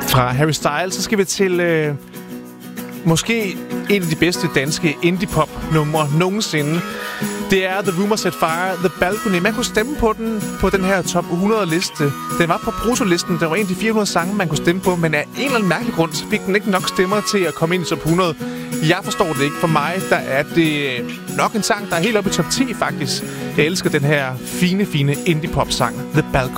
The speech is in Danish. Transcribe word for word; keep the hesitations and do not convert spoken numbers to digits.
Fra Harry Styles, så skal vi til øh, måske en af de bedste danske indie-pop-numre nogensinde. Det er The Rumor Set Fire, The Balcony. Man kunne stemme på den på den her top hundrede-liste. Den var på bruttolisten. Der var en af de fire hundrede sange, man kunne stemme på. Men af en eller anden mærkelig grund, så fik den ikke nok stemmer til at komme ind i top hundrede. Jeg forstår det ikke. For mig, der er det nok en sang, der er helt oppe i top ti, faktisk. Jeg elsker den her fine, fine indie-pop-sang, The Balcony.